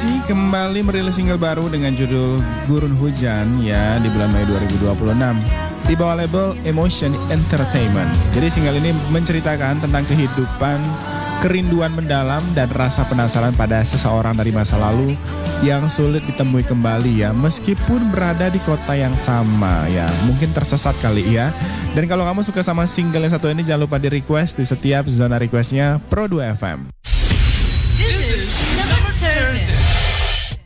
Legacy kembali merilis single baru dengan judul Gurun Hujan ya di bulan Mei 2026 di bawah label Emotion Entertainment. Jadi single ini menceritakan tentang kehidupan, kerinduan mendalam dan rasa penasaran pada seseorang dari masa lalu yang sulit ditemui kembali ya, meskipun berada di kota yang sama ya. Mungkin tersesat kali ya. Dan kalau kamu suka sama single yang satu ini, jangan lupa di request di setiap zona requestnya Pro 2 FM.